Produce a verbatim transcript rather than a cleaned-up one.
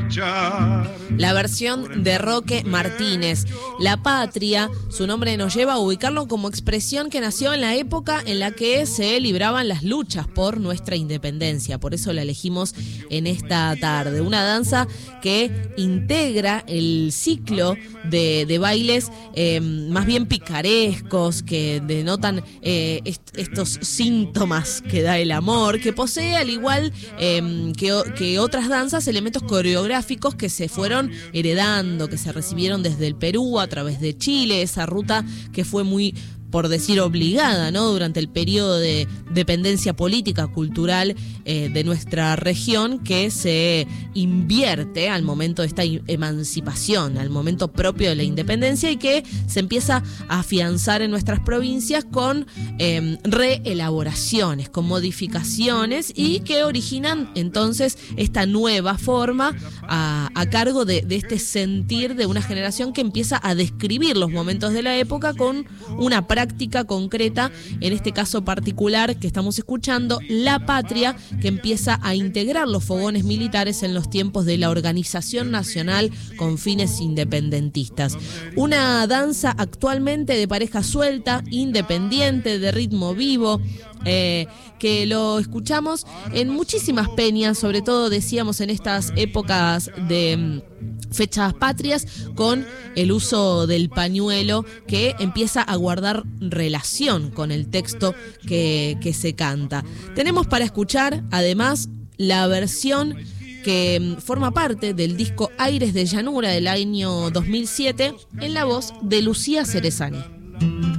La versión de Roque Martínez, La Patria, su nombre nos lleva a ubicarlo como expresión que nació en la época en la que se libraban las luchas por nuestra independencia. Por eso la elegimos en esta tarde. Una danza que integra el ciclo de, de bailes eh, más bien picarescos, que denotan eh, est- estos síntomas que da el amor, que posee, al igual eh, que, que otras danzas, elementos coreográficos que se fueron heredando, que se recibieron desde el Perú a través de Chile, esa ruta que fue muy, por decir, obligada, ¿no?, durante el periodo de dependencia política, cultural eh, de nuestra región, que se invierte al momento de esta emancipación, al momento propio de la independencia, y que se empieza a afianzar en nuestras provincias con eh, reelaboraciones, con modificaciones, y que originan entonces esta nueva forma a, a cargo de, de este sentir de una generación que empieza a describir los momentos de la época con una práctica concreta, en este caso particular que estamos escuchando, La Patria, que empieza a integrar los fogones militares en los tiempos de la organización nacional con fines independentistas. Una danza actualmente de pareja suelta, independiente, de ritmo vivo, Eh, que lo escuchamos en muchísimas peñas, sobre todo, decíamos, en estas épocas de mm, fechas patrias, con el uso del pañuelo, que empieza a guardar relación con el texto que, que se canta. Tenemos para escuchar, además, la versión que mm, forma parte del disco Aires de Llanura del año dos mil siete, en la voz de Lucía Cerezani.